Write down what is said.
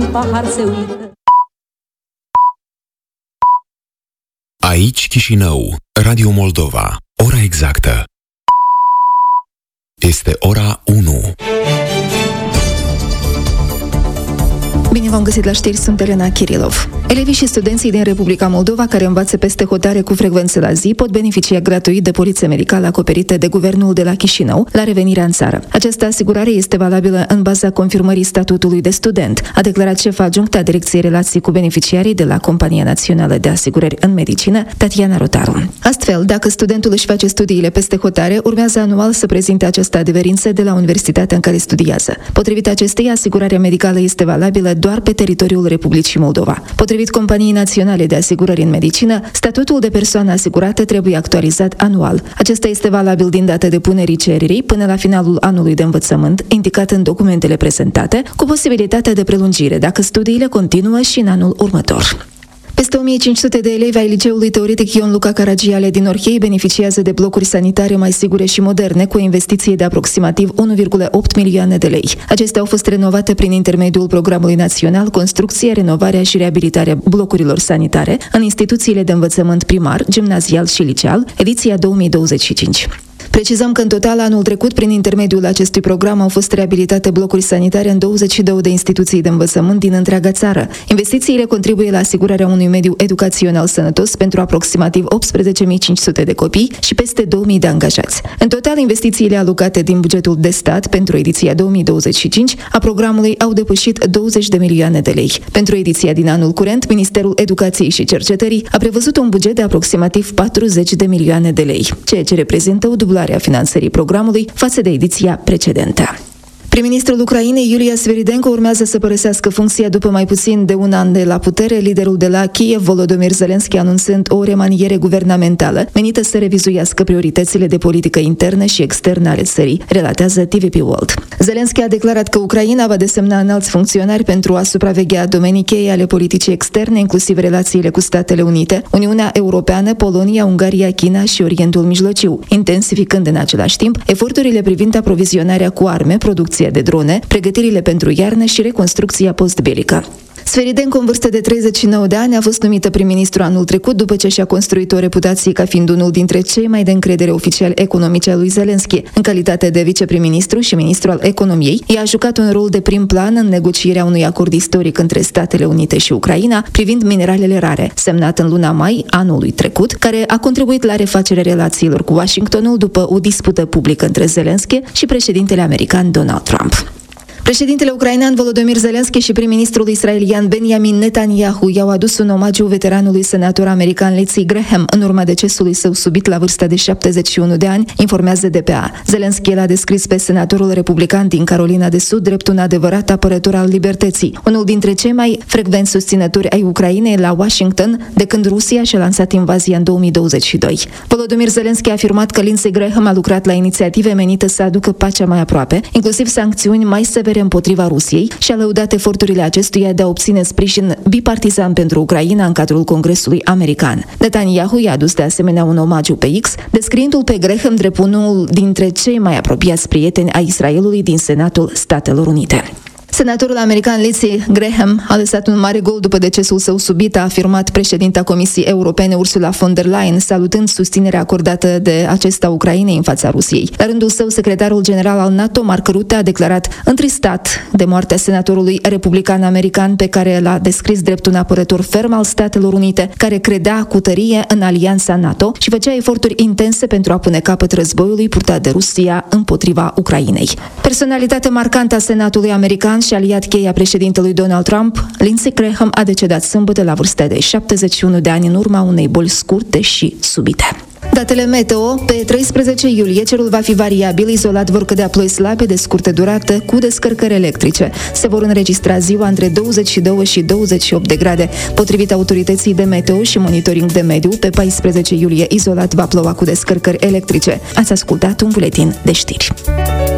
pahar se uită. Aici Chișinău, Radio Moldova. Ora exactă este ora 1. Bine v-am găsit la știri, sunt Elena Kirilov. Elevii și studenții din Republica Moldova care învață peste hotare cu frecvență la zi pot beneficia gratuit de polițe medicale acoperite de guvernul de la Chișinău la revenirea în țară. Această asigurare este valabilă în baza confirmării statutului de student, a declarat șefa adjunctă a Direcției Relații cu Beneficiarii de la Compania Națională de Asigurări în Medicină, Tatiana Rotaru. Astfel, dacă studentul își face studiile peste hotare, urmează anual să prezinte această adeverință de la universitatea în care studiază. Potrivit acesteia, asigurarea medicală este valabilă doar pe teritoriul Republicii Moldova. Potrivit Companiei Naționale de Asigurări în Medicină, statutul de persoană asigurată trebuie actualizat anual. Acesta este valabil din data depunerii cererii până la finalul anului de învățământ, indicat în documentele prezentate, cu posibilitatea de prelungire dacă studiile continuă și în anul următor. Peste 1500 de elevi ai liceului teoretic Ion Luca Caragiale din Orhei beneficiază de blocuri sanitare mai sigure și moderne, cu o investiție de aproximativ 1,8 milioane de lei. Acestea au fost renovate prin intermediul Programului Național Construcție, Renovarea și Reabilitarea blocurilor sanitare în instituțiile de învățământ primar, gimnazial și liceal, ediția 2025. Precizăm că în total anul trecut, prin intermediul acestui program, au fost reabilitate blocuri sanitare în 22 de instituții de învățământ din întreaga țară. Investițiile contribuie la asigurarea unui mediu educațional sănătos pentru aproximativ 18.500 de copii și peste 2.000 de angajați. În total, investițiile alocate din bugetul de stat pentru ediția 2025 a programului au depășit 20 de milioane de lei. Pentru ediția din anul curent, Ministerul Educației și Cercetării a prevăzut un buget de aproximativ 40 de milioane de lei, ceea ce reprezintă o dublare a finanțării programului față de ediția precedentă. Prim-ministrul Ucrainei, Iulia Sviridenko, urmează să părăsească funcția după mai puțin de un an de la putere, liderul de la Kiev, Volodymyr Zelensky, anunțând o remaniere guvernamentală menită să revizuiască prioritățile de politică internă și externă ale țării, relatează TVP World. Zelensky a declarat că Ucraina va desemna înalți funcționari pentru a supraveghea domenii cheie ale politicii externe, inclusiv relațiile cu Statele Unite, Uniunea Europeană, Polonia, Ungaria, China și Orientul Mijlociu, intensificând în același timp eforturile privind aprovizionarea cu arme, producția de drone, pregătirile pentru iarnă și reconstrucția postbelică. Sviridenko, în vârstă de 39 de ani, a fost numită prim-ministru anul trecut după ce și-a construit o reputație ca fiind unul dintre cei mai de încredere oficiali economici al lui Zelensky. În calitate de viceprim-ministru și ministru al economiei, i-a jucat un rol de prim plan în negocierea unui acord istoric între Statele Unite și Ucraina privind mineralele rare, semnat în luna mai anului trecut, care a contribuit la refacerea relațiilor cu Washingtonul după o dispută publică între Zelensky și președintele american Donald Trump. Președintele ucrainean Volodymyr Zelensky și prim-ministrul israelian Benjamin Netanyahu i-au adus un omagiu veteranului senator american Lindsey Graham în urma decesului său subit la vârsta de 71 de ani, informează DPA. Zelensky l-a descris pe senatorul republican din Carolina de Sud drept un adevărat apărător al libertății, unul dintre cei mai frecvenți susținători ai Ucrainei la Washington de când Rusia și-a lansat invazia în 2022. Volodymyr Zelensky a afirmat că Lindsey Graham a lucrat la inițiative menite să aducă pacea mai aproape, inclusiv sancțiuni mai severe împotriva Rusiei, și a lăudat eforturile acestuia de a obține sprijin bipartizan pentru Ucraina în cadrul Congresului american. Netanyahu i-a adus de asemenea un omagiu pe X, descriindu-l pe Graham drept unul dintre cei mai apropiați prieteni ai Israelului din Senatul Statelor Unite. Senatorul american Lindsey Graham a lăsat un mare gol după decesul său subit, a afirmat președinta Comisiei Europene Ursula von der Leyen, salutând susținerea acordată de acesta Ucrainei în fața Rusiei. La rândul său, secretarul general al NATO, Mark Rutte, a declarat întristat de moartea senatorului republican american, pe care l-a descris drept un apărător ferm al Statelor Unite, care credea cu tărie în alianța NATO și făcea eforturi intense pentru a pune capăt războiului purtat de Rusia împotriva Ucrainei. Personalitatea marcantă a Senatului american și aliat cheie a președintelui Donald Trump, Lindsey Graham a decedat sâmbătă la vârsta de 71 de ani în urma unei boli scurte și subite. Datele meteo: pe 13 iulie cerul va fi variabil, izolat vor cădea ploi slabe de scurtă durată cu descărcări electrice. Se vor înregistra ziua între 22 și 28 de grade. Potrivit autorității de meteo și monitoring de mediu, pe 14 iulie izolat va ploua cu descărcări electrice. Ați ascultat un buletin de știri.